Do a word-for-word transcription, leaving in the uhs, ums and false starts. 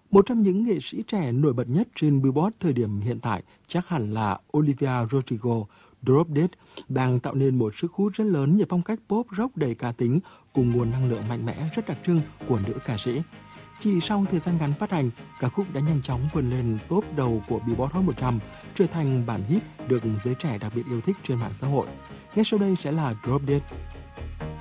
Một trong những nghệ sĩ trẻ nổi bật nhất trên Billboard thời điểm hiện tại chắc hẳn là Olivia Rodrigo. Drop Dead đang tạo nên một sức hút rất lớn nhờ phong cách pop rock đầy cá tính cùng nguồn năng lượng mạnh mẽ rất đặc trưng của nữ ca sĩ. Chỉ sau thời gian ngắn phát hành, ca khúc đã nhanh chóng vươn lên top đầu của Billboard Hot một trăm, trở thành bản hit được giới trẻ đặc biệt yêu thích trên mạng xã hội. Ngay sau đây sẽ là Drop Dead.